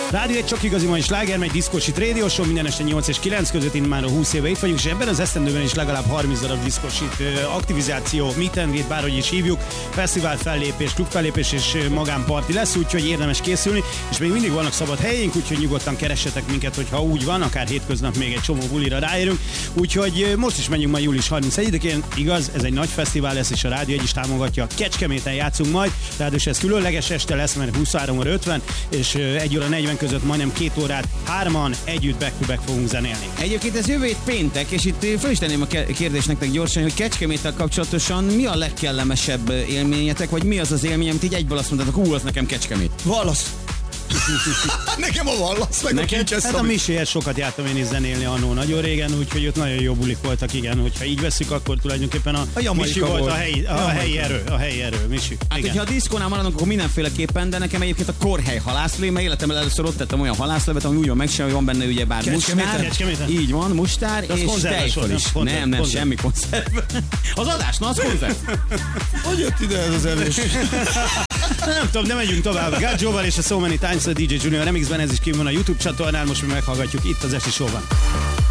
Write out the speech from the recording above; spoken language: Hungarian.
Rádió egy csak igazi mai sláger, megy diszkósit rádió show, minden este 8 és 9 között, innen már a 20 éve itt vagyunk, és ebben az esztendőben is legalább 30 darab diszkósit aktivizáció, meet and greet, bárhogy is hívjuk, fesztivál fellépés, klub fellépés és magánparti lesz, úgyhogy érdemes készülni, és még mindig vannak szabad helyeink, úgyhogy nyugodtan keressetek minket, hogyha úgy van, akár hétköznap még egy csomó bulira ráérünk. Úgyhogy most is menjünk majd július 31-én, igaz, ez egy nagy fesztivál lesz, és a Rádió egy is támogatja. Kecskeméten játszunk majd, ráadásul ez különleges este lesz, mert 23:50 és 1:40 között majdnem 2 órát hárman együtt back-to-back fogunk zenélni. Egyébként ez jövő hét péntek, és itt föl is tenném a kérdést nektek gyorsan, hogy Kecskeméttel kapcsolatosan mi a legkellemesebb élményetek, vagy mi az az élmény, amit így egyből azt mondtátok, az nekem Kecskemét. Wallace. Nekem a Wallace, meg nekem? a Kincses Hát a Miséhez sokat jártam én is zenélni annó nagyon régen, úgyhogy ott nagyon jó bulik voltak, igen. Hogyha így veszük, akkor tulajdonképpen a Misi volt a helyi erő, Misi. Hát, igen. hogyha a diszkónál maradunk, akkor mindenféleképpen, de nekem egyébként a Korhely halászlé, mert életemben először ott tettem olyan halászlevet, ami úgy van megcsinálva, hogy van benne ugye bár mustár. Kecskeméten? Így van, mustár az és tejföl is. Nem, semmi konzerv. Az adás, na az konzerv. Hogy jött ide ez az erős? Nem tudom, de megyünk tovább. Gaggioval és a So Many Times, a DJ Junior remixben, ez is kívül van a YouTube csatornán, most mi meghallgatjuk itt az Esti Showban.